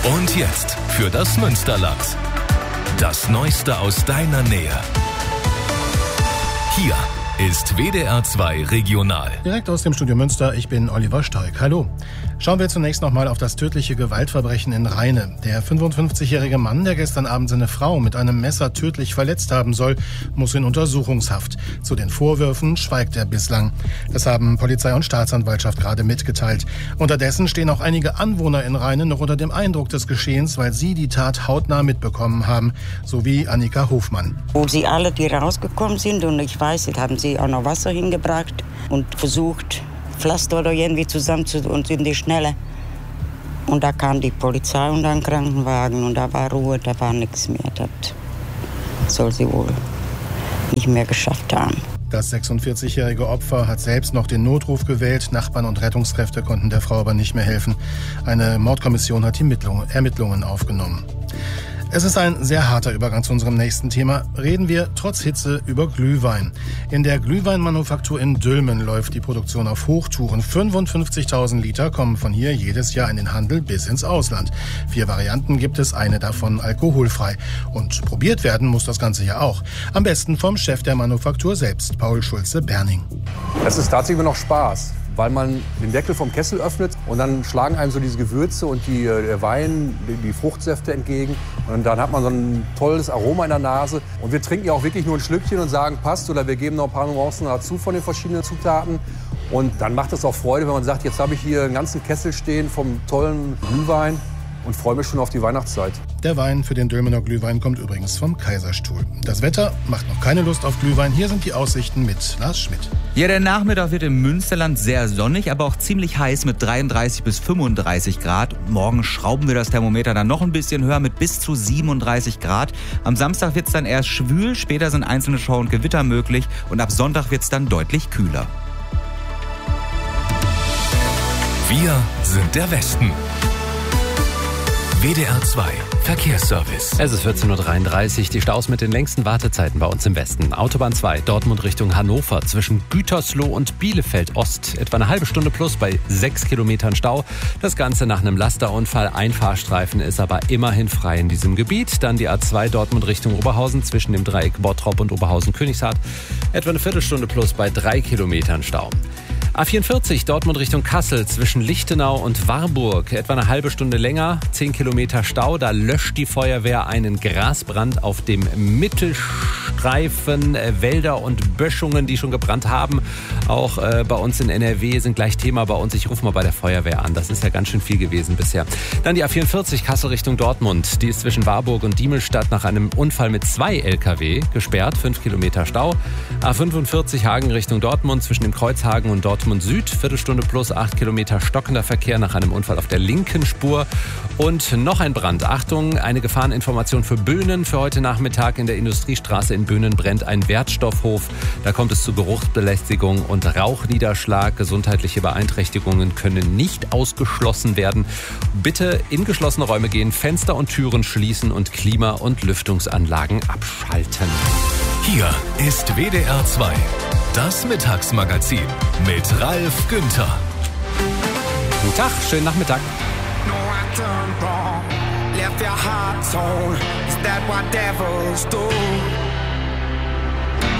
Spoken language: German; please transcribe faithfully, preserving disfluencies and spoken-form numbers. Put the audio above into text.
Und jetzt für das Münsterland. Das Neueste aus deiner Nähe. Hier ist W D R zwei Regional. Direkt aus dem Studio Münster, ich bin Oliver Steig. Hallo. Schauen wir zunächst nochmal auf das tödliche Gewaltverbrechen in Rheine. Der fünfundfünfzigjährige Mann, der gestern Abend seine Frau mit einem Messer tödlich verletzt haben soll, muss in Untersuchungshaft. Zu den Vorwürfen schweigt er bislang. Das haben Polizei und Staatsanwaltschaft gerade mitgeteilt. Unterdessen stehen auch einige Anwohner in Rheine noch unter dem Eindruck des Geschehens, weil sie die Tat hautnah mitbekommen haben, so wie Annika Hofmann. Wo sie alle, die rausgekommen sind, und ich weiß, jetzt haben sie auch noch Wasser hingebracht und versucht, Pflaster oder irgendwie zusammen zu und in die Schnelle. Und da kam die Polizei und ein Krankenwagen und da war Ruhe, da war nichts mehr. Das soll sie wohl nicht mehr geschafft haben. Das sechsundvierzigjährige Opfer hat selbst noch den Notruf gewählt. Nachbarn und Rettungskräfte konnten der Frau aber nicht mehr helfen. Eine Mordkommission hat die Ermittlungen aufgenommen. Es ist ein sehr harter Übergang zu unserem nächsten Thema. Reden wir trotz Hitze über Glühwein. In der Glühweinmanufaktur in Dülmen läuft die Produktion auf Hochtouren. fünfundfünfzigtausend Liter kommen von hier jedes Jahr in den Handel bis ins Ausland. Vier Varianten gibt es, eine davon alkoholfrei. Und probiert werden muss das Ganze ja auch. Am besten vom Chef der Manufaktur selbst, Paul Schulze-Berning. Es ist tatsächlich noch Spaß, weil man den Deckel vom Kessel öffnet und dann schlagen einem so diese Gewürze und die, der Wein, die, die Fruchtsäfte entgegen. Und dann hat man so ein tolles Aroma in der Nase. Und wir trinken ja auch wirklich nur ein Schlückchen und sagen, passt, oder wir geben noch ein paar Nuancen dazu von den verschiedenen Zutaten. Und dann macht es auch Freude, wenn man sagt, jetzt habe ich hier einen ganzen Kessel stehen vom tollen Glühwein und freue mich schon auf die Weihnachtszeit. Der Wein für den Dülmener Glühwein kommt übrigens vom Kaiserstuhl. Das Wetter macht noch keine Lust auf Glühwein. Hier sind die Aussichten mit Lars Schmidt. Ja, der Nachmittag wird im Münsterland sehr sonnig, aber auch ziemlich heiß mit dreiunddreißig bis fünfunddreißig Grad. Morgen schrauben wir das Thermometer dann noch ein bisschen höher mit bis zu siebenunddreißig Grad. Am Samstag wird es dann erst schwül, später sind einzelne Schauer und Gewitter möglich und ab Sonntag wird es dann deutlich kühler. Wir sind der Westen. W D R zwei Verkehrsservice. Es ist vierzehn Uhr dreiunddreißig, die Staus mit den längsten Wartezeiten bei uns im Westen. Autobahn zwei, Dortmund Richtung Hannover, zwischen Gütersloh und Bielefeld Ost. Etwa eine halbe Stunde plus bei sechs Kilometern Stau. Das Ganze nach einem Lasterunfall. Ein Fahrstreifen ist aber immerhin frei in diesem Gebiet. Dann die A zwei Dortmund Richtung Oberhausen, zwischen dem Dreieck Bottrop und Oberhausen-Königshardt. Etwa eine Viertelstunde plus bei drei Kilometern Stau. A vierundvierzig Dortmund Richtung Kassel, zwischen Lichtenau und Warburg. Etwa eine halbe Stunde länger, zehn Kilometer Stau. Da löscht die Feuerwehr einen Grasbrand auf dem Mittelstreifen. Wälder und Böschungen, die schon gebrannt haben. Auch äh, bei uns in N R W sind gleich Thema bei uns. Ich rufe mal bei der Feuerwehr an. Das ist ja ganz schön viel gewesen bisher. Dann die A vierundvierzig Kassel Richtung Dortmund. Die ist zwischen Warburg und Diemelstadt nach einem Unfall mit zwei L K W gesperrt. fünf Kilometer Stau. A fünfundvierzig Hagen Richtung Dortmund, zwischen dem Kreuzhagen und Dortmund Süd, Viertelstunde plus acht Kilometer stockender Verkehr nach einem Unfall auf der linken Spur. Und noch ein Brand. Achtung, eine Gefahreninformation für Böhnen. Für heute Nachmittag in der Industriestraße in Böhnen brennt ein Wertstoffhof. Da kommt es zu Geruchsbelästigung und Rauchniederschlag. Gesundheitliche Beeinträchtigungen können nicht ausgeschlossen werden. Bitte in geschlossene Räume gehen, Fenster und Türen schließen und Klima- und Lüftungsanlagen abschalten. Hier ist W D R zwei. Das Mittagsmagazin mit Ralf Günther. Guten Tag, schönen Nachmittag. No, I turned wrong, left your heart torn. Is that what devils do?